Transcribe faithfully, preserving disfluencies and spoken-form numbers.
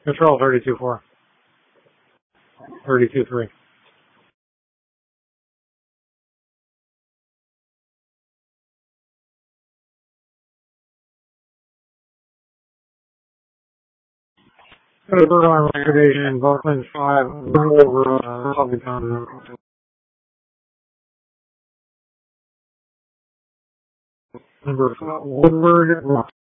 Control thirty-two four. thirty-two three. Got a bird on recordation, Volkman five, over, uh, Republic Town. Number Woodward,